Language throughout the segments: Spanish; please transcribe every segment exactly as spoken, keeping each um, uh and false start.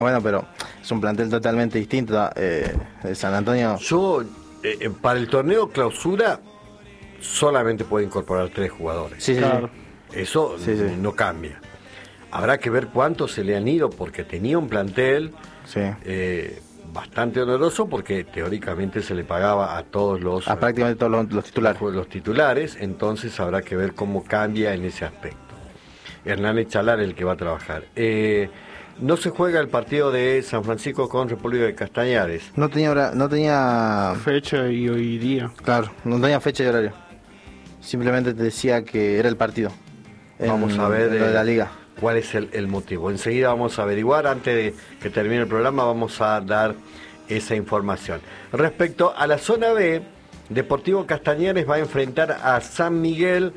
Bueno, pero es un plantel totalmente distinto. Eh, de San Antonio. Yo, eh, para el torneo clausura, solamente puede incorporar tres jugadores. Sí, sí, Claro. sí. Eso Sí, sí. no cambia. Habrá que ver cuántos se le han ido, porque tenía un plantel Sí. eh, bastante oneroso, porque teóricamente se le pagaba a todos los, A prácticamente todos los, los titulares. los titulares, entonces habrá que ver cómo cambia en ese aspecto. Hernán Echalar el que va a trabajar. Eh, no se juega el partido de San Francisco con República de Castañares. No tenía hora- no tenía Fecha y hoy día. claro, no tenía fecha y horario. Simplemente te decía que era el partido. En- Vamos a ver en lo de la eh, liga. cuál es el, el motivo. Enseguida vamos a averiguar, antes de que termine el programa vamos a dar esa información. Respecto a la zona B, Deportivo Castañares va a enfrentar a San Miguel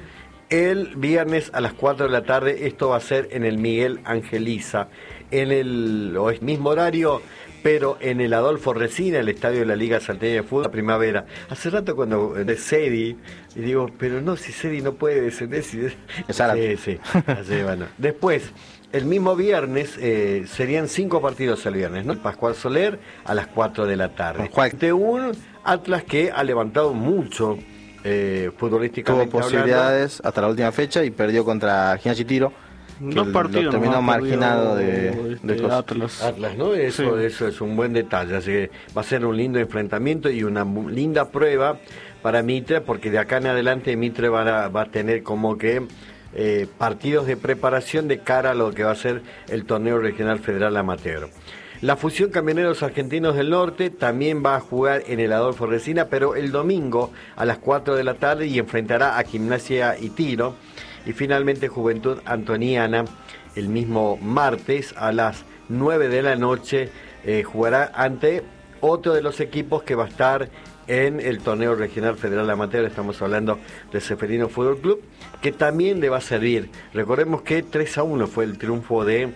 el viernes a las cuatro de la tarde. Esto va a ser en el Miguel Angeliza, en el o es mismo horario, pero en el Adolfo Resina, el estadio de la Liga Salteña de Fútbol, la primavera. Hace rato cuando de Cedi, y digo, pero no, si Cedi no puede descender, si... Es árabe. Sí, sí, así, bueno. Después, el mismo viernes, eh, serían cinco partidos el viernes, ¿no? El Pascual Soler a las cuatro de la tarde. Pascual. De un Atlas que ha levantado mucho eh, Tuvo futbolísticamente posibilidades hasta la última fecha y perdió contra Gimnasia y Tiro. que Dos lo partidos terminó nomás marginado perdió, de, este, de cosas. Atlas. Atlas, ¿no? Eso, Sí. eso es un buen detalle, así que va a ser un lindo enfrentamiento y una mu- linda prueba para Mitre, porque de acá en adelante Mitre va a, va a tener como que eh, partidos de preparación de cara a lo que va a ser el torneo regional federal amateur. La fusión Camioneros Argentinos del Norte también va a jugar en el Adolfo Resina, pero el domingo a las cuatro de la tarde y enfrentará a Gimnasia y Tiro. Y finalmente Juventud Antoniana el mismo martes a las nueve de la noche eh, jugará ante otro de los equipos que va a estar en el torneo regional federal amateur. Estamos hablando del Ceferino Fútbol Club, que también le va a servir. Recordemos que tres a uno fue el triunfo de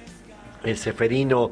el Ceferino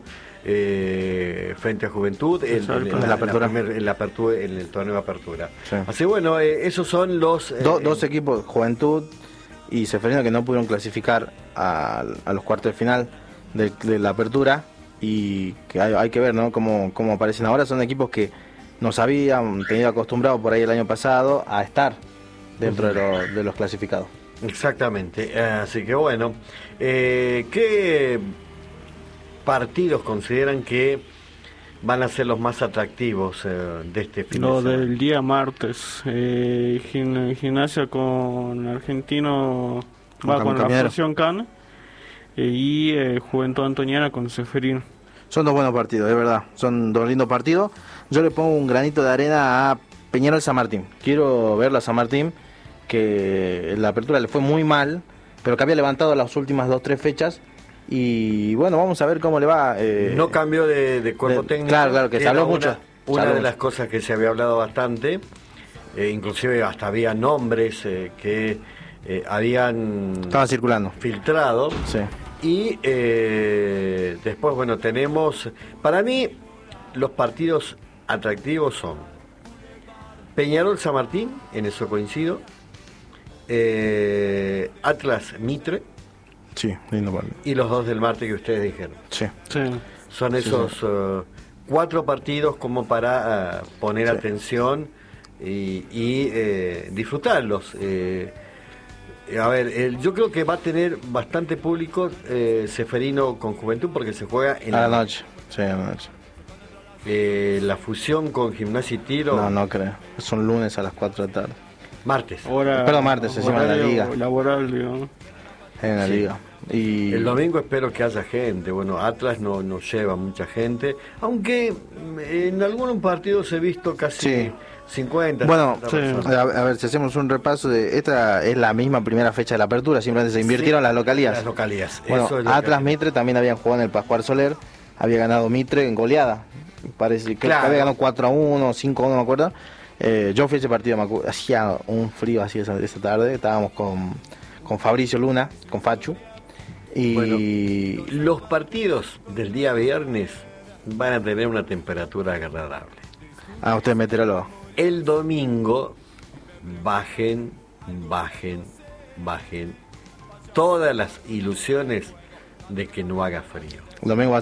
eh, frente a Juventud en, en- en En la apertura. primer- en la apertura, en el torneo de apertura. Sí. Así bueno, eh, esos son los eh, Do- dos equipos, Juventud y Ceferino, que no pudieron clasificar a, a los cuartos de final de, de la apertura, y que hay, hay que ver, ¿no? Cómo, cómo aparecen ahora. Son equipos que nos habían tenido acostumbrados por ahí el año pasado a estar dentro de, lo- de los clasificados. Exactamente, eh, así que bueno, eh, ¿qué partidos consideran que van a ser los más atractivos eh, de este fin Lo de semana? del día martes, eh, gim- Gimnasia con Argentino, Con va Cam- con la Camionero. Fusión Can, eh, y eh, Juventud Antoniana con Ceferino. Son dos buenos partidos, es verdad. Son dos lindos partidos. Yo le pongo un granito de arena a Peñarol San Martín. Quiero verlo a San Martín, que en la apertura le fue muy mal, pero que había levantado las últimas dos, tres fechas. Y bueno, vamos a ver cómo le va. eh, No cambió de, de cuerpo de- técnico. claro, claro, que se era habló una, mucho. Se Una habló de mucho. las cosas que se había hablado bastante, eh, inclusive hasta había nombres eh, que eh, habían Estaba circulando. filtrado. Sí. Y eh, después, bueno, tenemos, para mí, los partidos atractivos son Peñarol San Martín, en eso coincido, eh, Atlas Mitre Sí, lindo partido. y los dos del martes que ustedes dijeron. Sí. Sí. Son esos eh, cuatro partidos como para eh, poner Sí. atención y, y, eh, disfrutarlos. Eh, a ver, el- yo creo que va a tener bastante público eh, Ceferino con Juventud, porque se juega en A la noche. Sí, a la noche. eh, la fusión con Gimnasia y Tiro No, no creo. Es un lunes a las cuatro de la tarde. martes. Hora, Perdón, martes, encima de la horario liga. laboral, digamos. En la Sí. liga. Y El domingo espero que haya gente. Bueno, Atlas no, no lleva mucha gente, aunque mm, en algunos partidos he visto casi Sí. cincuenta. Bueno, sesenta sí. personas. a, a ver, si hacemos un repaso de esta es la misma primera fecha de la apertura, simplemente se invirtieron Sí, las localías. Las localías. Bueno, Eso es lo que- Atlas Mitre también habían jugado en el Pascual Soler, había ganado Mitre en goleada. Parece que Claro. había ganado cuatro a uno, cinco a uno, no me acuerdo. Eh, yo fui a ese partido, me acuerdo, hacía un frío así esa, esa tarde, estábamos con, con Fabricio Luna, con Fachu. Y Bueno, los partidos del día viernes van a tener una temperatura agradable. ah, usted meteorólogo. El domingo bajen, bajen, bajen todas las ilusiones de que no haga frío. El domingo va a